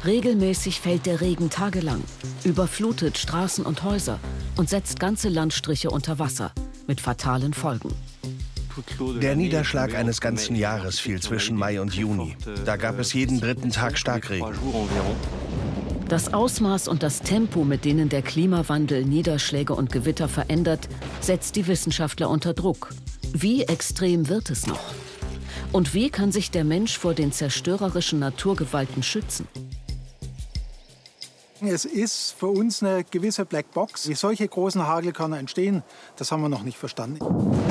Regelmäßig fällt der Regen tagelang, überflutet Straßen und Häuser und setzt ganze Landstriche unter Wasser, mit fatalen Folgen. Der Niederschlag eines ganzen Jahres fiel zwischen Mai und Juni. Da gab es jeden dritten Tag Starkregen. Das Ausmaß und das Tempo, mit denen der Klimawandel Niederschläge und Gewitter verändert, setzt die Wissenschaftler unter Druck. Wie extrem wird es noch? Und wie kann sich der Mensch vor den zerstörerischen Naturgewalten schützen? Es ist für uns eine gewisse Blackbox. Wie solche großen Hagel kann entstehen, das haben wir noch nicht verstanden.